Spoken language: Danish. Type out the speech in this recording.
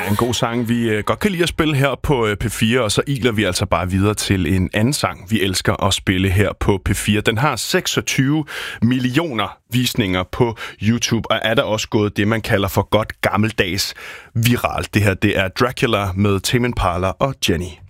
en god sang, vi godt kan lide at spille her på P4, og så iler vi altså bare videre til en anden sang, vi elsker at spille her på P4. Den har 26 millioner visninger på YouTube, og er der også gået det, man kalder for godt gammeldags viralt. Det her, det er Dracula med Tame Impala og Jenny.